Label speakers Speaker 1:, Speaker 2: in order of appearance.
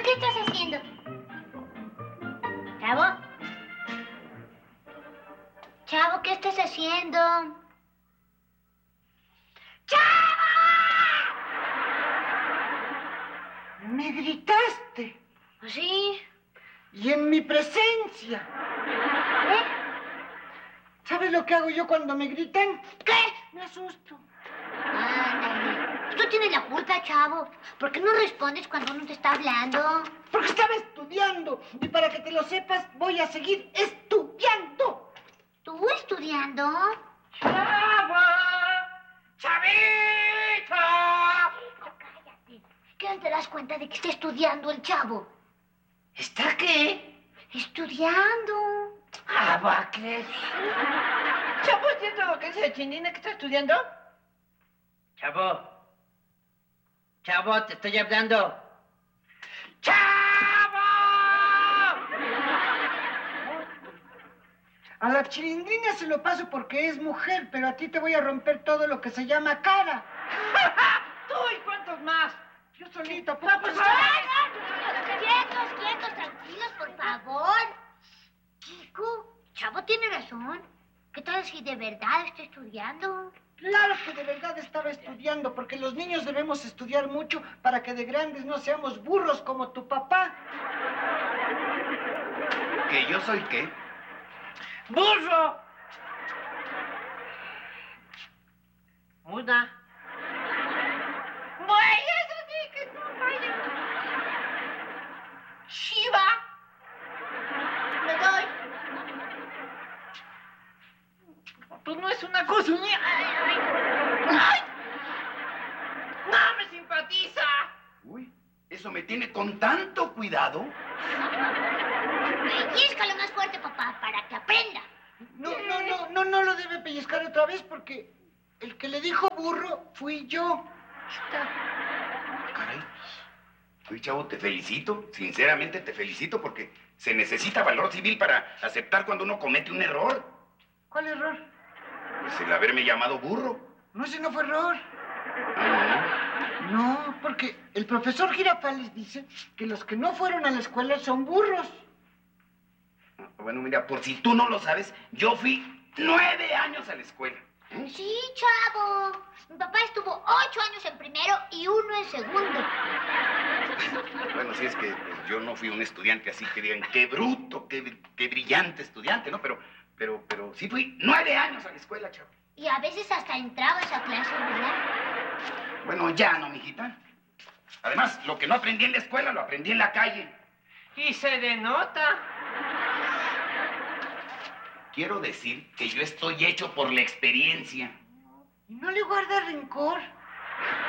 Speaker 1: ¿qué estás haciendo? Chavo. Chavo, ¿qué estás haciendo? ¡Chavo!
Speaker 2: Me gritaste.
Speaker 1: ¿Sí?
Speaker 2: Y en mi presencia.
Speaker 1: ¿Eh?
Speaker 2: ¿Sabes lo que hago yo cuando me gritan?
Speaker 1: ¿Qué?
Speaker 2: Me asusto.
Speaker 1: Ándale. Tú tienes la culpa, Chavo. ¿Por qué no respondes cuando uno te está hablando?
Speaker 2: Porque estaba estudiando. Y para que te lo sepas, voy a seguir estudiando.
Speaker 1: ¿Tú estudiando?
Speaker 3: ¡Chavo! ¡Chavito!
Speaker 1: Cállate. ¿Qué no te das cuenta de que está estudiando el Chavo?
Speaker 3: ¿Está qué?
Speaker 1: Estudiando.
Speaker 3: Ah, va a creer. ¿Chavo es cierto lo que dice la chinina que está estudiando? Chavo. Chavo, te estoy hablando. ¡Chavo!
Speaker 2: A la chilindrina se lo paso porque es mujer, pero a ti te voy a romper todo lo que se llama cara.
Speaker 3: ¡Tú y cuántos más!
Speaker 2: Yo solito,
Speaker 3: Pues,
Speaker 1: Quietos, tranquilos, por favor. Chico, Chavo tiene razón. ¿Qué tal si de verdad está estudiando?
Speaker 2: Claro que de verdad estaba estudiando, porque los niños debemos estudiar mucho para que de grandes no seamos burros como tu papá.
Speaker 4: ¿Que yo soy qué?
Speaker 3: ¡Burro! Muda. ¡Buey, eso sí que no vaya! ¡Shiva! ¡Le doy! Pues no es una cosa... ¡Ay! ¡No me simpatiza!
Speaker 4: Uy, eso me tiene con tanto cuidado.
Speaker 1: Pellizcalo más fuerte, papá, para que aprenda.
Speaker 2: No lo debe pellizcar otra vez porque el que le dijo burro fui yo.
Speaker 4: Caray. Uy, chavo, te felicito. Sinceramente te felicito porque se necesita valor civil para aceptar cuando uno comete un error.
Speaker 2: ¿Cuál error?
Speaker 4: Pues el haberme llamado burro.
Speaker 2: No, ese no fue error.
Speaker 4: Ah,
Speaker 2: No, porque el profesor Girafales dice que los que no fueron a la escuela son burros.
Speaker 4: ¿no? Bueno, mira, por si tú no lo sabes, yo fui 9 años a la escuela.
Speaker 1: Sí, Chavo. Mi papá estuvo 8 años en primero y 1 en segundo.
Speaker 4: Bueno, sí, es que pues, yo no fui un estudiante así que digan, qué bruto, qué brillante estudiante, ¿no? Pero sí fui 9 años a la escuela, chavo.
Speaker 1: Y a veces hasta entrabas a clase, ¿verdad?
Speaker 4: Bueno, ya no, mijita. Además, lo que no aprendí en la escuela, lo aprendí en la calle.
Speaker 3: Y se denota.
Speaker 4: Quiero decir que yo estoy hecho por la experiencia.
Speaker 2: Y no le guarda rencor.